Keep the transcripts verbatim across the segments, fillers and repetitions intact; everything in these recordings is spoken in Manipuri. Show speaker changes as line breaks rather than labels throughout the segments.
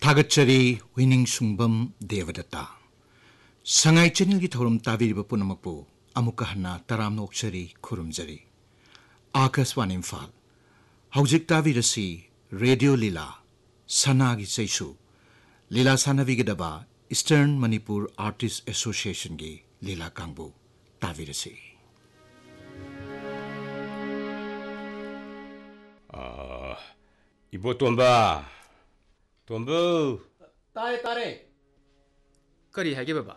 타gatchari winning sungbam devadatta sangai channel gi thorum taviriba punamakpu amuka hanna taram nokchari khurumjari akaswani imphal haujik tavirasi radio lila sana gi chaisu lila sanavi gi daba Eastern Manipur Artists Association gi lila kangbu tavirasi
ah ibo tomba tombo
tare tare kari hage baba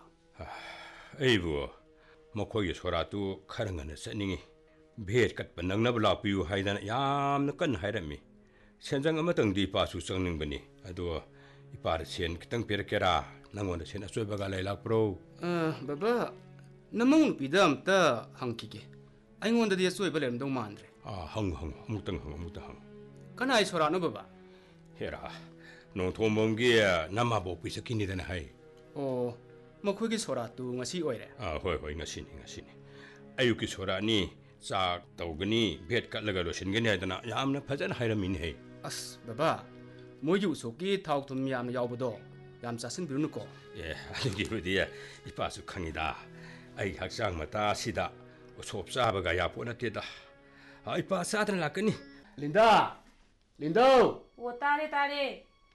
aibu mokhoi soratu kharangana saningi bhet kat panangna bla piu haidana yamna kan hairami senjang amatang di pasu changning bani ado ipar sen kitang perkera nangonda sen asoibaga lailak pro
uh baba namang pidam ta hangkige aingonda dia soiba lemdong mandre
ah hang hang mutang hang mutang hang
kanai sorano baba
hera no thomongge namabo pisakini dana hai
oh makhogi soratu ngasi oire
ah hoi hoi ngasi ni ngasi ni ayuki sorani sak tawgani bhet katlaga losin-gani haidana yamna phajana hairamin hai
as baba moyu soki thawk tum yamna yawbodo yam chasin biruno ko
eh agi budia ipasu khangida ai haksang mata sida osop sabaga yapo nateda ai pa sadana lakani
linda lindo
o tare tare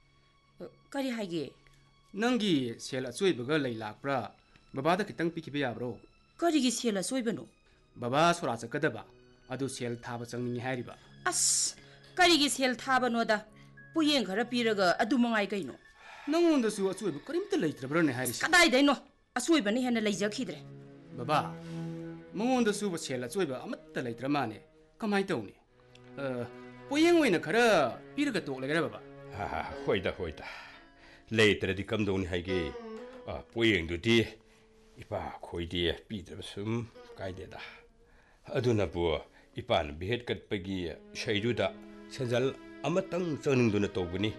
kari haige
nangi sela soibaga lailakpra baba da kitang pikibe yabro
kari gi sela soibano
baba sora chakadaba adu sel thaba changni hairiba
as kari gi sel thaba noda puyeng khara piraga adu mangai kaino
nangonda su asoiba karimta leitrabra ne hairisi
kadai daino asoiba ni hena leijakhidre
baba mangonda su sela soiba amatta leitramane kamai tawni uh puyeng oina khara piraga toklagara baba
ha hoida hoida leitradi kamdoni haige a poyeng dudi ipa khoidi pidabsum kaideda aduna bu ipan behet katpagi shaiduda senjal amatang chaningduna tawgani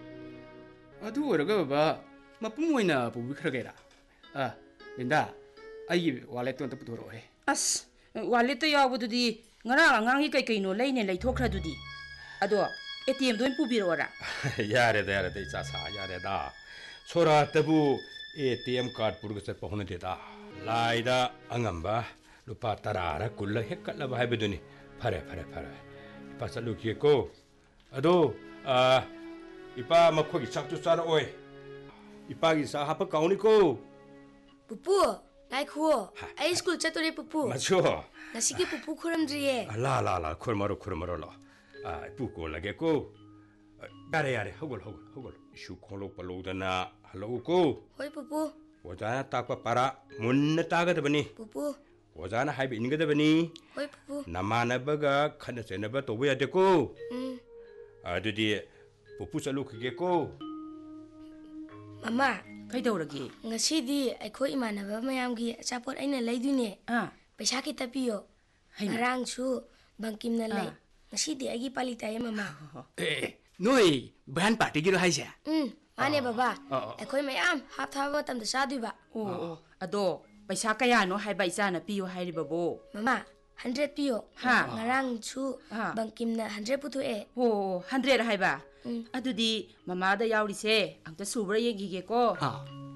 adu oraga baba mapum oina pubi khragera a linda ai wallet to putoro he
as wallet yawbududi ngara angangi kai kaino leine leithokradudi ado A T M doin pubirora
yare da yare da cha sa yare da sora tabu A T M card purga sa pahuna deta laida angamba lupa tarara kulla hekala ba habeduni phare phare phare pasalu ki ko ado a ipa makhogi saktu sara oi ipa gi sa hapa kauni ko
pupu nai khuo ai school chatore pupu
macho
nasiki pupu khuramdriye
la la la khurmaro khurmaro la a puko lage ko yare yare hogol hogol hogol ishu kholo palodana hello ko
hoi pupu
wajana takpa para munna taga da bani
pupu
wajana haibe inga da bani
hoi pupu
namana baga khana sena ba to ya de ko
um
adudi pupu salu khige ko
mama
kai dawragi
ngasi di aikhoi imanaba mayam gi achapot aina leidune
ah
paisa ki tapiyo arang su bangkimna lei ngasi di agi palita ya mama
eh noi ban party gi ro haisa
um mane baba aikhoi mayam hap thaba tam da saduba
o o ado paisa kaya no haiba isana piyo hairibabo
mama one hundred piyo
ha
ngarang su bangkimna one hundred putu e
ho one hundred haiba adudi mama da yawrise amta subra yegige ko
ha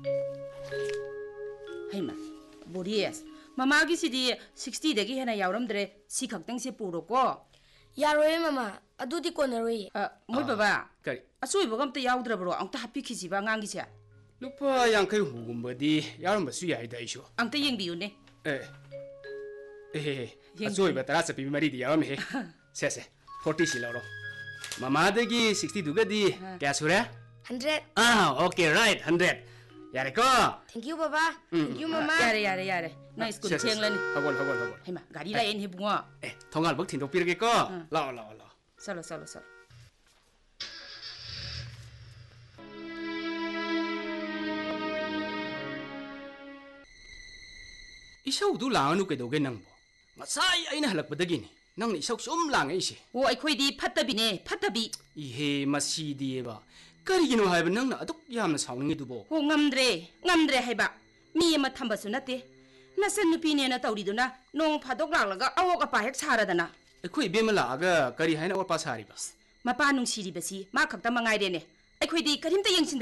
haima borias mama gi sidi sixty dagi hena yawramdre si khaktang se puro ko
yaroye mama adudi konaroye
moi baba
kari
asoi bagam ta yawdrabro amta happy khisiba ngangi se
lupa yang kai hugumba di yaram basu yai da isho
amta yengbiu ne
eh eh asoi ba tara sapi mari di yaram he se se forty si laro mama dagi sixty duga di kya sura
one hundred
ah okay right one hundred yare ko
thank you baba thank you mama
yare yare yare na school chenglani
hagol hagol hagol
haima gari la en hebunga
eh thongal bak thindok pirge ko lao lao lao
salo salo salo
isau du langanu ke doge nangbo ngasai aina halakpadagini nangni isau sum langai ise
o aikhoi di phattabine phattabi
ihe masi dieba karigino haiba nangna aduk yamna sawningi dubo
ho ngamdre ngamdre haiba mi ama thambasu nate nasan nupi ne na tawriduna nong phadok laglaga awok apa hek saradana
ꯑꯩꯈꯣꯏ ꯏꯕꯦꯝꯃ ꯂꯥꯛꯑꯒ ꯀꯔꯤ ꯍꯥꯏꯅ ꯑꯣꯠꯄꯥ ꯁꯥꯔꯤꯕ
ꯃꯄꯥ ꯅꯨꯡꯁꯤꯔꯤꯕꯁꯤ ꯃꯥ ꯈꯛꯇ ꯃꯉꯥꯏꯔꯦꯅꯦ ꯑꯩꯈꯣꯏꯗꯤ ꯀꯔꯤꯝꯇ ꯌꯦꯡꯁꯤꯟ